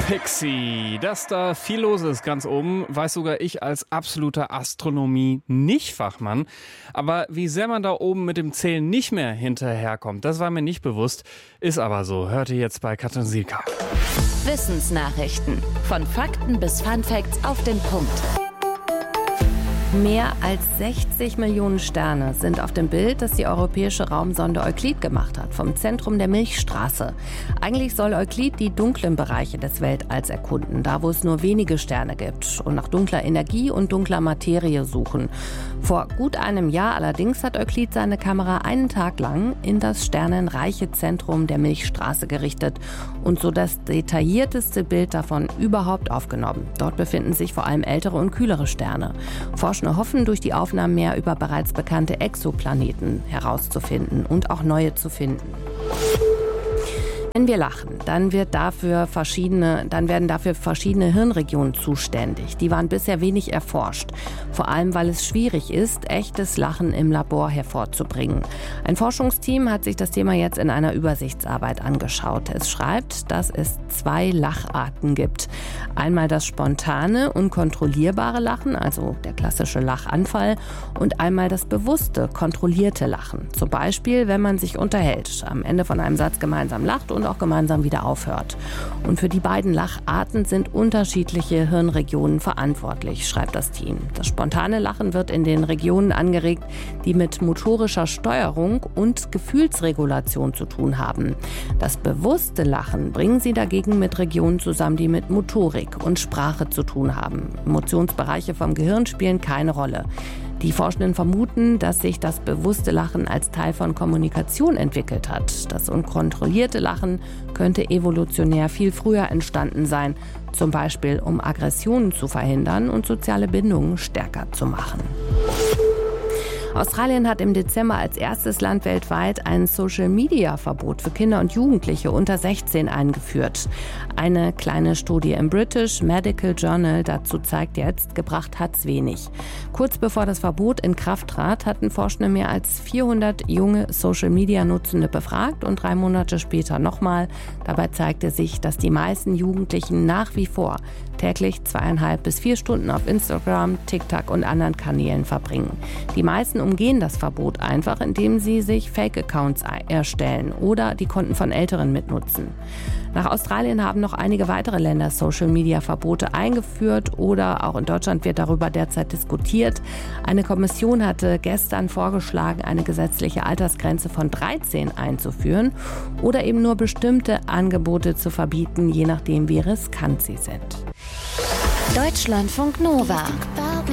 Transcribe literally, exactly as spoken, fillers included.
Pixie. Dass da viel los ist ganz oben, weiß sogar ich als absoluter Astronomie-Nicht-Fachmann. Aber wie sehr man da oben mit dem Zählen nicht mehr hinterherkommt, das war mir nicht bewusst. Ist aber so. Hört ihr jetzt bei Katrin Sielka. Wissensnachrichten. Von Fakten bis Funfacts auf den Punkt. Mehr als sechzig Millionen Sterne sind auf dem Bild, das die europäische Raumsonde Euklid gemacht hat, vom Zentrum der Milchstraße. Eigentlich soll Euklid die dunklen Bereiche des Weltalls erkunden, da wo es nur wenige Sterne gibt, und nach dunkler Energie und dunkler Materie suchen. Vor gut einem Jahr allerdings hat Euklid seine Kamera einen Tag lang in das sternenreiche Zentrum der Milchstraße gerichtet und so das detaillierteste Bild davon überhaupt aufgenommen. Dort befinden sich vor allem ältere und kühlere Sterne. Forscher hoffen, durch die Aufnahmen mehr über bereits bekannte Exoplaneten herauszufinden und auch neue zu finden. Wenn wir lachen, dann, wird dafür verschiedene, dann werden dafür verschiedene Hirnregionen zuständig. Die waren bisher wenig erforscht. Vor allem, weil es schwierig ist, echtes Lachen im Labor hervorzubringen. Ein Forschungsteam hat sich das Thema jetzt in einer Übersichtsarbeit angeschaut. Es schreibt, dass es zwei Lacharten gibt. Einmal das spontane, unkontrollierbare Lachen, also der klassische Lachanfall, und einmal das bewusste, kontrollierte Lachen. Zum Beispiel, wenn man sich unterhält, am Ende von einem Satz gemeinsam lacht und auch gemeinsam wieder aufhört. Und für die beiden Lacharten sind unterschiedliche Hirnregionen verantwortlich, schreibt das Team. Das spontane Lachen wird in den Regionen angeregt, die mit motorischer Steuerung und Gefühlsregulation zu tun haben. Das bewusste Lachen bringen sie dagegen mit Regionen zusammen, die mit Motorik und Sprache zu tun haben. Emotionsbereiche vom Gehirn spielen keine Rolle. Die Forschenden vermuten, dass sich das bewusste Lachen als Teil von Kommunikation entwickelt hat. Das unkontrollierte Lachen könnte evolutionär viel früher entstanden sein, zum Beispiel um Aggressionen zu verhindern und soziale Bindungen stärker zu machen. Australien hat im Dezember als erstes Land weltweit ein Social-Media-Verbot für Kinder und Jugendliche unter sechzehn eingeführt. Eine kleine Studie im British Medical Journal dazu zeigt jetzt, gebracht hat's wenig. Kurz bevor das Verbot in Kraft trat, hatten Forschende mehr als vierhundert junge Social-Media-Nutzende befragt und drei Monate später nochmal. Dabei zeigte sich, dass die meisten Jugendlichen nach wie vor täglich zweieinhalb bis vier Stunden auf Instagram, TikTok und anderen Kanälen verbringen. Die meisten umgehen das Verbot einfach, indem sie sich Fake-Accounts erstellen oder die Konten von Älteren mitnutzen. Nach Australien haben noch einige weitere Länder Social-Media-Verbote eingeführt oder auch in Deutschland wird darüber derzeit diskutiert. Eine Kommission hatte gestern vorgeschlagen, eine gesetzliche Altersgrenze von dreizehn einzuführen oder eben nur bestimmte Angebote zu verbieten, je nachdem wie riskant sie sind. Deutschlandfunk Nova.